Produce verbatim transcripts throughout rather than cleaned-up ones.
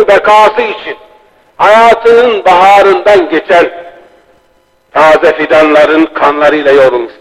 vatanımızın bekası için hayatının baharından geçen taze fidanların kanlarıyla yorulmuştur.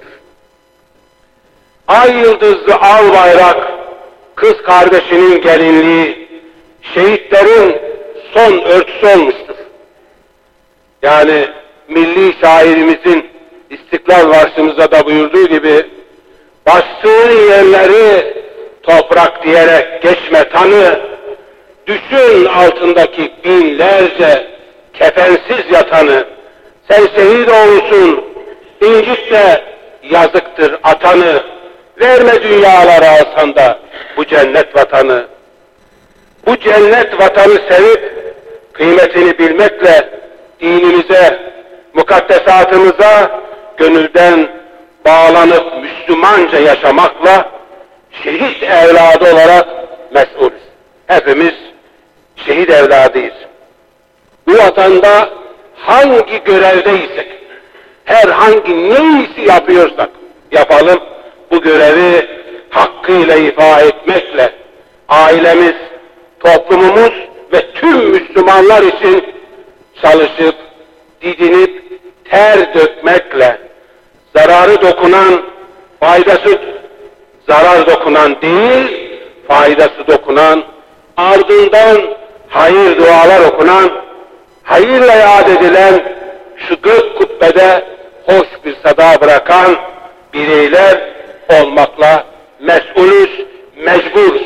Ay yıldızlı al bayrak, kız kardeşinin gelinliği, şehitlerin son örtüsü olmuştur. Yani milli şairimizin İstiklal Marşımızda da buyurduğu gibi, bastığın yerleri toprak diyerek geçme tanı, düşün altındaki binlerce kefensiz yatanı, sen şehit olursun, incitme yazıktır atanı, verme dünyalara alsan da bu cennet vatanı. Bu cennet vatanı sevip, kıymetini bilmekle, dinimize, mukaddesatımıza gönülden bağlanıp Müslümanca yaşamakla şehit evladı olarak mesulüz. Hepimiz şehit evladıyız. Bu vatanda hangi görevdeysek, herhangi neyisi yapıyorsak yapalım, bu görevi hakkıyla ifa etmekle ailemiz, toplumumuz ve tüm Müslümanlar için çalışıp, didinip, ter dökmekle zararı dokunan, faydası zarar dokunan değil, faydası dokunan, ardından hayır dualar okunan, hayırla yad edilen, şu gök kubbede hoş bir sada bırakan bireyler olmakla mesulüz, mecburuz.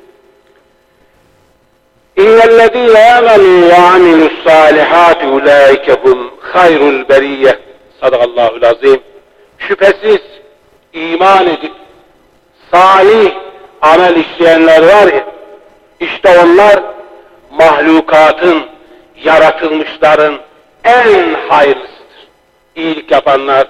İnnellezîne âmenû ve amilussâlihâti ulâike hum hayrul beriyye. Sadakallahul azim. Şüphesiz iman edip salih amel işleyenler var ya, işte onlar mahlukatın, yaratılmışların en hayırlısıdır. İyilik yapanlar,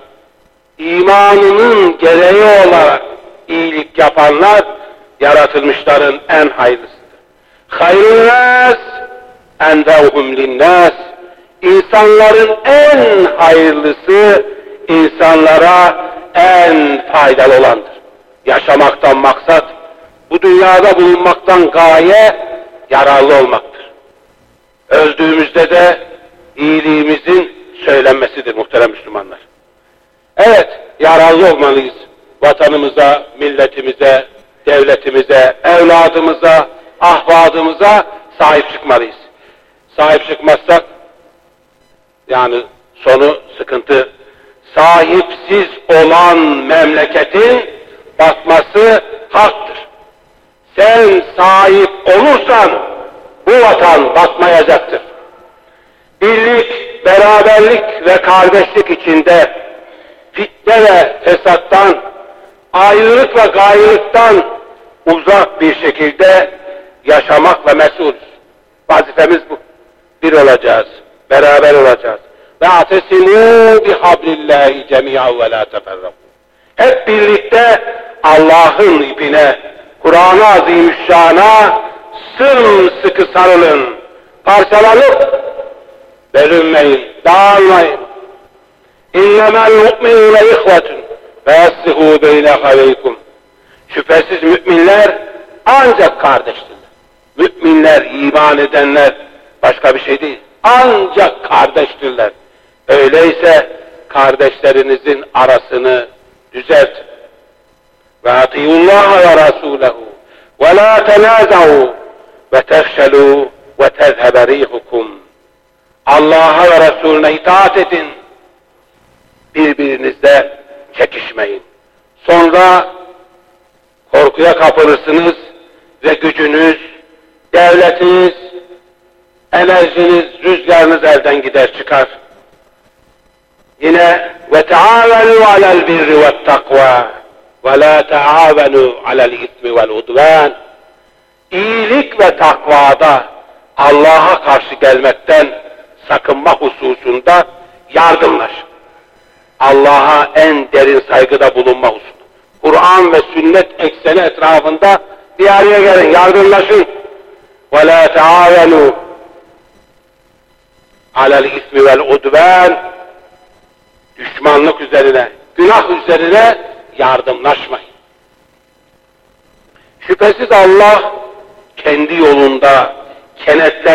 imanının gereği olarak iyilik yapanlar yaratılmışların en hayırlısıdır. Hayrun nâs enfe'uhum linnâs. İnsanların en hayırlısı insanlara en faydalı olandır. Yaşamaktan maksat, bu dünyada bulunmaktan gaye yararlı olmaktır. Öldüğümüzde de iyiliğimizin söylenmesidir muhterem Müslümanlar. Evet, yararlı olmalıyız. Vatanımıza, milletimize, devletimize, evladımıza, ahvadımıza sahip çıkmalıyız. Sahip çıkmazsak, yani sonu sıkıntı. Sahipsiz olan memleketin batması haktır. Sen sahip olursan bu vatan batmayacaktır. Birlik, beraberlik ve kardeşlik içinde fitne ve fesattan, ayrılık ve gayrılıktan uzak bir şekilde yaşamakla mesulüz. Vazifemiz bu. Bir olacağız, beraber olacağız. Ve atesimû bihablillahi cemî'an ve lâ teferrakû. Hep birlikte Allah'ın ipine, Kur'an-ı Azimüşşan'a sımsıkı sarılın. Parçalanıp bölünmeyin, dağılmayın. İnnemel mu'minûne ihvetun ve yaslihû beyne haveykum. Şüphesiz müminler ancak kardeştirler. Müminler, iman edenler başka bir şey değil. Ancak kardeştirler. Öyleyse kardeşlerinizin arasını düzeltin. Ve atiyullaha ve rasulehu ve la tenaza'u ve tehşelû ve tezhebe rihukum. Allah'a ve Resulüne itaat edin. Birbirinizle çekişmeyin. Sonra korkuya kapılırsınız ve gücünüz, devletiniz, enerjiniz, rüzgarınız elden gider çıkar. Yine ve taavenu alel birri ve takva ve la taavenu alel ismi vel udvan. İyilik ve takvada Allah'a karşı gelmekten sakınma hususunda yardımlaşın. Allah'a en derin saygıda bulunma hususunda. Kur'an ve sünnet ekseni etrafında bir araya gelin, yardımlaşın. Ve la taavenu alel ismi vel udvan. Düşmanlık üzerine, günah üzerine yardımlaşmayın. Şüphesiz Allah kendi yolunda kenetlen